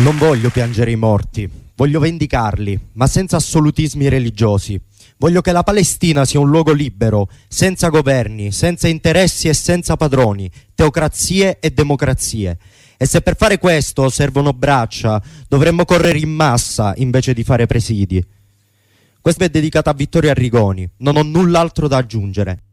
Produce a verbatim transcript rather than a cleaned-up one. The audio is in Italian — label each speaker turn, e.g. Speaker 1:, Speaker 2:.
Speaker 1: Non voglio piangere i morti, voglio vendicarli, ma senza assolutismi religiosi. Voglio che la Palestina sia un luogo libero, senza governi, senza interessi e senza padroni, teocrazie e democrazie. E se per fare questo servono braccia, dovremmo correre in massa invece di fare presidi. Questo è dedicato a Vittorio Arrigoni, non ho null'altro da aggiungere.